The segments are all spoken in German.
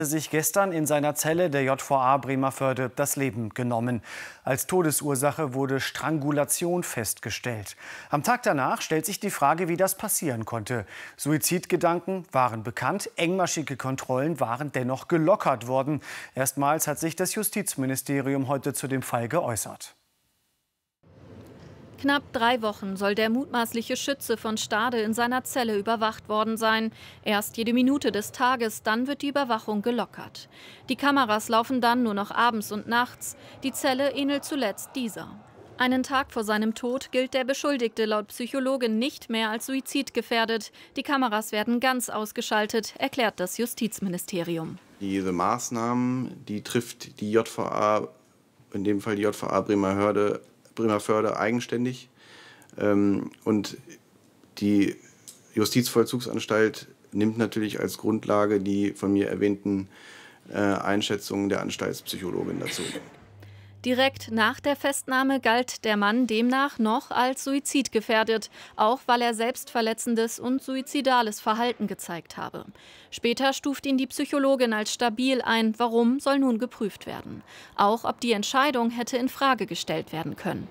Sich gestern in seiner Zelle der JVA Bremervörde das Leben genommen. Als Todesursache wurde Strangulation festgestellt. Am Tag danach stellt sich die Frage, wie das passieren konnte. Suizidgedanken waren bekannt, engmaschige Kontrollen waren dennoch gelockert worden. Erstmals hat sich das Justizministerium heute zu dem Fall geäußert. Knapp 3 Wochen soll der mutmaßliche Schütze von Stade in seiner Zelle überwacht worden sein. Erst jede Minute des Tages, dann wird die Überwachung gelockert. Die Kameras laufen dann nur noch abends und nachts. Die Zelle ähnelt zuletzt dieser. Einen Tag vor seinem Tod gilt der Beschuldigte laut Psychologin nicht mehr als suizidgefährdet. Die Kameras werden ganz ausgeschaltet, erklärt das Justizministerium. Diese Maßnahmen, die trifft die JVA, in dem Fall die JVA Bremervörde eigenständig. Und die Justizvollzugsanstalt nimmt natürlich als Grundlage die von mir erwähnten Einschätzungen der Anstaltspsychologin dazu. Direkt nach der Festnahme galt der Mann demnach noch als suizidgefährdet, auch weil er selbstverletzendes und suizidales Verhalten gezeigt habe. Später stuft ihn die Psychologin als stabil ein. Warum, soll nun geprüft werden. Auch ob die Entscheidung hätte in Frage gestellt werden können.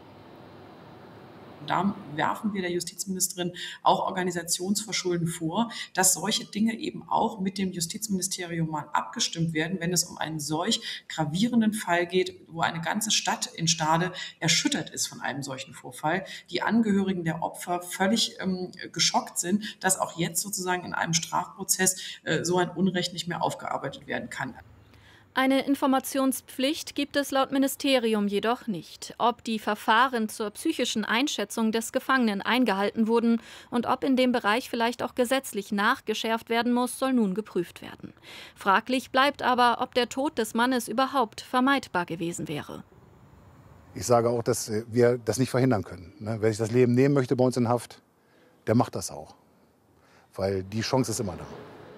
Da werfen wir der Justizministerin auch Organisationsverschulden vor, dass solche Dinge eben auch mit dem Justizministerium mal abgestimmt werden, wenn es um einen solch gravierenden Fall geht, wo eine ganze Stadt in Stade erschüttert ist von einem solchen Vorfall. Die Angehörigen der Opfer völlig geschockt sind, dass auch jetzt sozusagen in einem Strafprozess so ein Unrecht nicht mehr aufgearbeitet werden kann. Eine Informationspflicht gibt es laut Ministerium jedoch nicht. Ob die Verfahren zur psychischen Einschätzung des Gefangenen eingehalten wurden und ob in dem Bereich vielleicht auch gesetzlich nachgeschärft werden muss, soll nun geprüft werden. Fraglich bleibt aber, ob der Tod des Mannes überhaupt vermeidbar gewesen wäre. Ich sage auch, dass wir das nicht verhindern können. Wer sich das Leben nehmen möchte bei uns in Haft, der macht das auch. Weil die Chance ist immer da.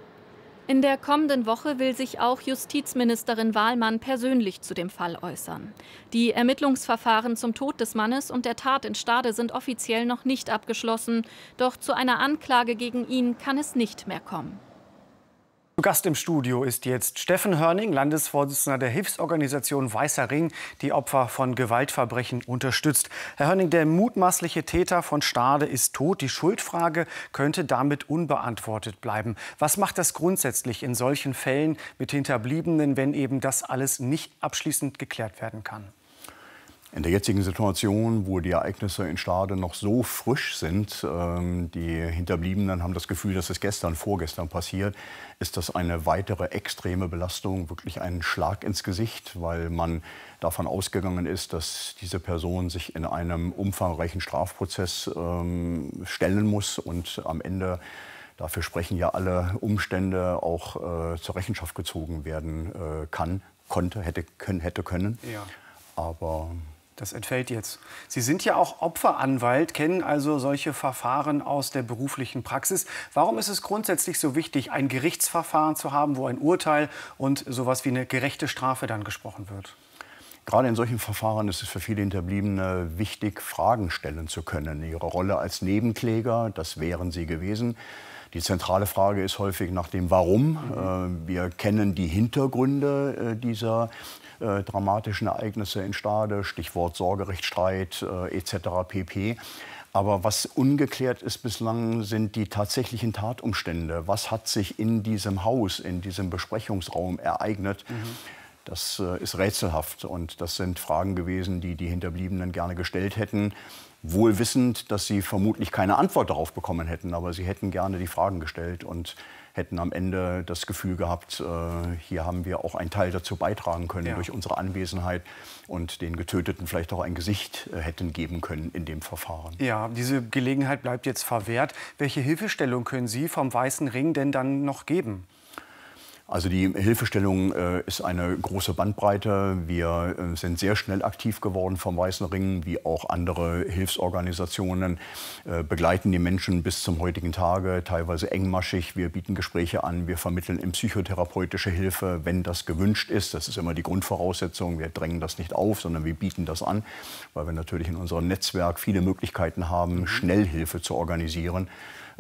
In der kommenden Woche will sich auch Justizministerin Wahlmann persönlich zu dem Fall äußern. Die Ermittlungsverfahren zum Tod des Mannes und der Tat in Stade sind offiziell noch nicht abgeschlossen. Doch zu einer Anklage gegen ihn kann es nicht mehr kommen. Zu Gast im Studio ist jetzt Steffen Hörning, Landesvorsitzender der Hilfsorganisation Weißer Ring, die Opfer von Gewaltverbrechen unterstützt. Herr Hörning, der mutmaßliche Täter von Stade ist tot. Die Schuldfrage könnte damit unbeantwortet bleiben. Was macht das grundsätzlich in solchen Fällen mit Hinterbliebenen, wenn eben das alles nicht abschließend geklärt werden kann? In der jetzigen Situation, wo die Ereignisse in Stade noch so frisch sind, die Hinterbliebenen haben das Gefühl, dass es vorgestern passiert, ist das eine weitere extreme Belastung, wirklich ein Schlag ins Gesicht, weil man davon ausgegangen ist, dass diese Person sich in einem umfangreichen Strafprozess stellen muss und am Ende, dafür sprechen ja alle Umstände, auch zur Rechenschaft gezogen werden hätte können. Ja. Aber das entfällt jetzt. Sie sind ja auch Opferanwalt, kennen also solche Verfahren aus der beruflichen Praxis. Warum ist es grundsätzlich so wichtig, ein Gerichtsverfahren zu haben, wo ein Urteil und sowas wie eine gerechte Strafe dann gesprochen wird? Gerade in solchen Verfahren ist es für viele Hinterbliebene wichtig, Fragen stellen zu können. Ihre Rolle als Nebenkläger, das wären sie gewesen. Die zentrale Frage ist häufig nach dem Warum. Wir kennen die Hintergründe dieser dramatischen Ereignisse in Stade, Stichwort Sorgerechtsstreit etc. pp. Aber was ungeklärt ist bislang, sind die tatsächlichen Tatumstände. Was hat sich in diesem Haus, in diesem Besprechungsraum ereignet? Das ist rätselhaft und das sind Fragen gewesen, die die Hinterbliebenen gerne gestellt hätten. Wohl wissend, dass sie vermutlich keine Antwort darauf bekommen hätten, aber sie hätten gerne die Fragen gestellt und hätten am Ende das Gefühl gehabt, hier haben wir auch einen Teil dazu beitragen können durch unsere Anwesenheit und den Getöteten vielleicht auch ein Gesicht hätten geben können in dem Verfahren. Ja, diese Gelegenheit bleibt jetzt verwehrt. Welche Hilfestellung können Sie vom Weißen Ring denn dann noch geben? Also die Hilfestellung ist eine große Bandbreite. Wir sind sehr schnell aktiv geworden vom Weißen Ring, wie auch andere Hilfsorganisationen, begleiten die Menschen bis zum heutigen Tage, teilweise engmaschig. Wir bieten Gespräche an, wir vermitteln in psychotherapeutische Hilfe, wenn das gewünscht ist. Das ist immer die Grundvoraussetzung. Wir drängen das nicht auf, sondern wir bieten das an, weil wir natürlich in unserem Netzwerk viele Möglichkeiten haben, schnell Hilfe zu organisieren.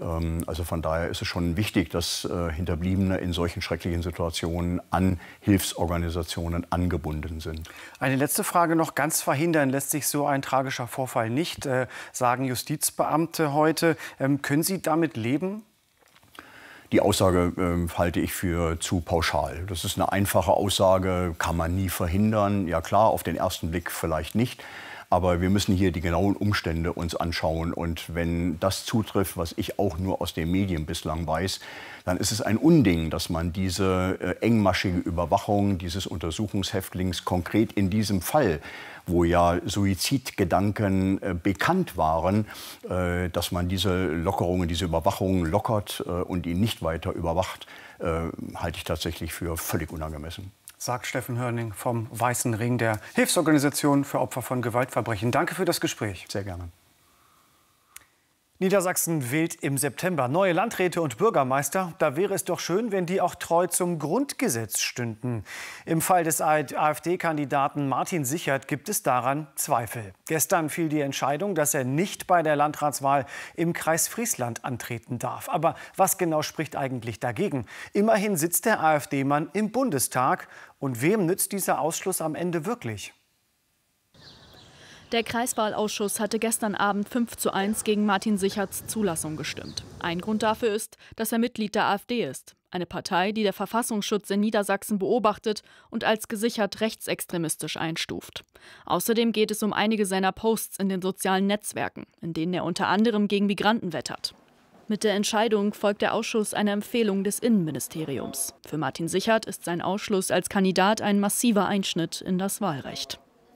Also von daher ist es schon wichtig, dass Hinterbliebene in solchen schrecklichen Situationen an Hilfsorganisationen angebunden sind. Eine letzte Frage noch. Ganz verhindern lässt sich so ein tragischer Vorfall nicht, sagen Justizbeamte heute. Können Sie damit leben? Die Aussage halte ich für zu pauschal. Das ist eine einfache Aussage, kann man nie verhindern. Ja klar, auf den ersten Blick vielleicht nicht. Aber wir müssen hier die genauen Umstände uns anschauen. Und wenn das zutrifft, was ich auch nur aus den Medien bislang weiß, dann ist es ein Unding, dass man diese engmaschige Überwachung dieses Untersuchungshäftlings konkret in diesem Fall, wo ja Suizidgedanken bekannt waren, dass man diese Lockerungen, diese Überwachung lockert und ihn nicht weiter überwacht, halte ich tatsächlich für völlig unangemessen. Sagt Steffen Hörning vom Weißen Ring, der Hilfsorganisation für Opfer von Gewaltverbrechen. Danke für das Gespräch. Sehr gerne. Niedersachsen wählt im September neue Landräte und Bürgermeister. Da wäre es doch schön, wenn die auch treu zum Grundgesetz stünden. Im Fall des AfD-Kandidaten Martin Sichert gibt es daran Zweifel. Gestern fiel die Entscheidung, dass er nicht bei der Landratswahl im Kreis Friesland antreten darf. Aber was genau spricht eigentlich dagegen? Immerhin sitzt der AfD-Mann im Bundestag. Und wem nützt dieser Ausschluss am Ende wirklich? Der Kreiswahlausschuss hatte gestern Abend 5:1 gegen Martin Sicherts Zulassung gestimmt. Ein Grund dafür ist, dass er Mitglied der AfD ist. Eine Partei, die der Verfassungsschutz in Niedersachsen beobachtet und als gesichert rechtsextremistisch einstuft. Außerdem geht es um einige seiner Posts in den sozialen Netzwerken, in denen er unter anderem gegen Migranten wettert. Mit der Entscheidung folgt der Ausschuss einer Empfehlung des Innenministeriums. Für Martin Sichert ist sein Ausschluss als Kandidat ein massiver Einschnitt in das Wahlrecht.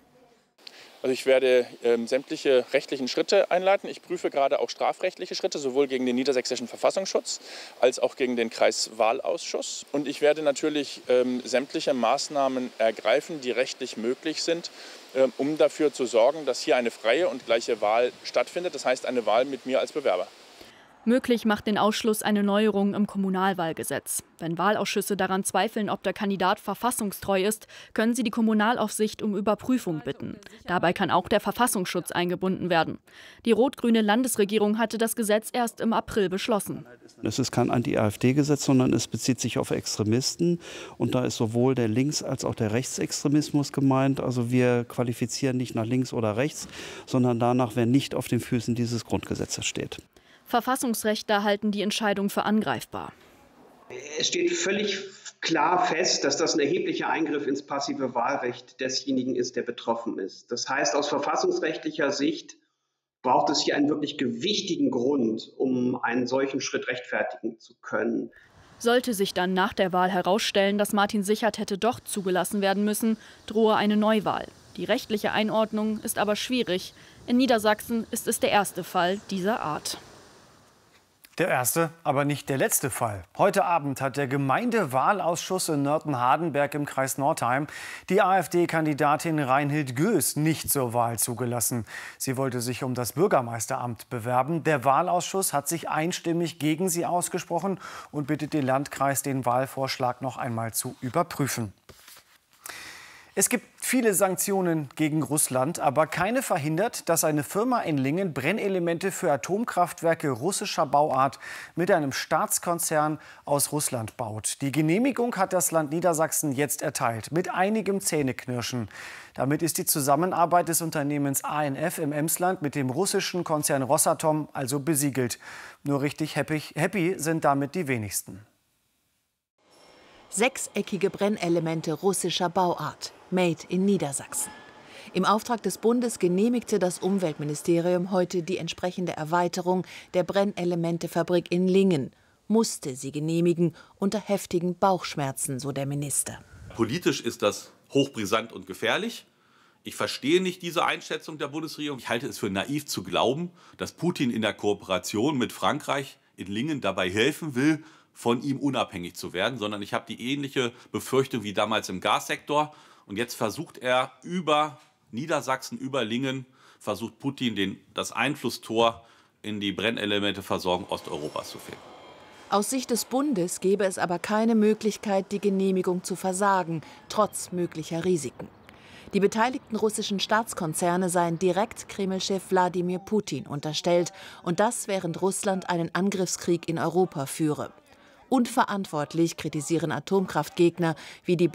Also ich werde sämtliche rechtlichen Schritte einleiten. Ich prüfe gerade auch strafrechtliche Schritte, sowohl gegen den niedersächsischen Verfassungsschutz als auch gegen den Kreiswahlausschuss. Und ich werde natürlich sämtliche Maßnahmen ergreifen, die rechtlich möglich sind, um dafür zu sorgen, dass hier eine freie und gleiche Wahl stattfindet. Das heißt, eine Wahl mit mir als Bewerber. Möglich macht den Ausschluss eine Neuerung im Kommunalwahlgesetz. Wenn Wahlausschüsse daran zweifeln, ob der Kandidat verfassungstreu ist, können sie die Kommunalaufsicht um Überprüfung bitten. Dabei kann auch der Verfassungsschutz eingebunden werden. Die rot-grüne Landesregierung hatte das Gesetz erst im April beschlossen. Es ist kein Anti-AfD-Gesetz, sondern es bezieht sich auf Extremisten. Und da ist sowohl der Links- als auch der Rechtsextremismus gemeint. Also wir qualifizieren nicht nach links oder rechts, sondern danach, wer nicht auf den Füßen dieses Grundgesetzes steht. Verfassungsrechtler halten die Entscheidung für angreifbar. Es steht völlig klar fest, dass das ein erheblicher Eingriff ins passive Wahlrecht desjenigen ist, der betroffen ist. Das heißt, aus verfassungsrechtlicher Sicht braucht es hier einen wirklich gewichtigen Grund, um einen solchen Schritt rechtfertigen zu können. Sollte sich dann nach der Wahl herausstellen, dass Martin Sichert hätte doch zugelassen werden müssen, drohe eine Neuwahl. Die rechtliche Einordnung ist aber schwierig. In Niedersachsen ist es der erste Fall dieser Art. Der erste, aber nicht der letzte Fall. Heute Abend hat der Gemeindewahlausschuss in Nörten-Hardenberg im Kreis Northeim die AfD-Kandidatin Reinhild Göß nicht zur Wahl zugelassen. Sie wollte sich um das Bürgermeisteramt bewerben. Der Wahlausschuss hat sich einstimmig gegen sie ausgesprochen und bittet den Landkreis, den Wahlvorschlag noch einmal zu überprüfen. Es gibt viele Sanktionen gegen Russland, aber keine verhindert, dass eine Firma in Lingen Brennelemente für Atomkraftwerke russischer Bauart mit einem Staatskonzern aus Russland baut. Die Genehmigung hat das Land Niedersachsen jetzt erteilt, mit einigem Zähneknirschen. Damit ist die Zusammenarbeit des Unternehmens ANF im Emsland mit dem russischen Konzern Rosatom also besiegelt. Nur richtig happy sind damit die wenigsten. Sechseckige Brennelemente russischer Bauart. Made in Niedersachsen. Im Auftrag des Bundes genehmigte das Umweltministerium heute die entsprechende Erweiterung der Brennelementefabrik in Lingen. Musste sie genehmigen unter heftigen Bauchschmerzen, so der Minister. Politisch ist das hochbrisant und gefährlich. Ich verstehe nicht diese Einschätzung der Bundesregierung. Ich halte es für naiv zu glauben, dass Putin in der Kooperation mit Frankreich in Lingen dabei helfen will, von ihm unabhängig zu werden, sondern ich habe die ähnliche Befürchtung wie damals im Gassektor. Und jetzt versucht er über Niedersachsen, über Lingen, versucht Putin das Einflusstor in die Brennelementeversorgung Osteuropas zu finden. Aus Sicht des Bundes gäbe es aber keine Möglichkeit, die Genehmigung zu versagen, trotz möglicher Risiken. Die beteiligten russischen Staatskonzerne seien direkt Kreml-Chef Wladimir Putin unterstellt, und das während Russland einen Angriffskrieg in Europa führe. Unverantwortlich kritisieren Atomkraftgegner wie die